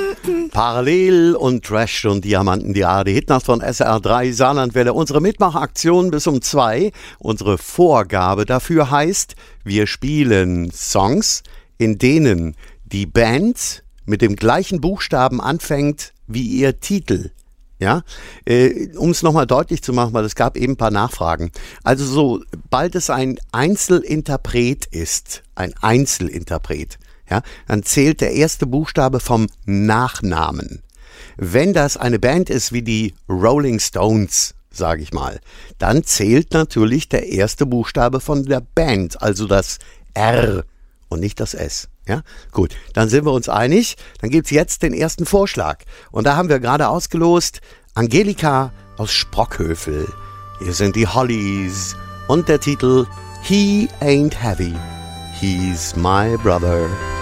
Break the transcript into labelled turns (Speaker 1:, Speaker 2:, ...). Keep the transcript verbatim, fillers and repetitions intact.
Speaker 1: Parallel und Trash und Diamanten, die A R D-Hitnacht von S R drei Saarlandwelle. Unsere Mitmachaktion bis um zwei. Unsere Vorgabe dafür heißt, wir spielen Songs, in denen die Band mit dem gleichen Buchstaben anfängt wie ihr Titel. Ja, äh, um es nochmal deutlich zu machen, weil es gab eben ein paar Nachfragen. Also sobald es ein Einzelinterpret ist, ein Einzelinterpret, ja, dann zählt der erste Buchstabe vom Nachnamen. Wenn das eine Band ist wie die Rolling Stones, sage ich mal, dann zählt natürlich der erste Buchstabe von der Band, also das R und nicht das S. Ja, gut, dann sind wir uns einig. Dann gibt's jetzt den ersten Vorschlag. Und da haben wir gerade ausgelost Angelika aus Sprockhövel. Hier sind die Hollies und der Titel He Ain't Heavy, He's My Brother.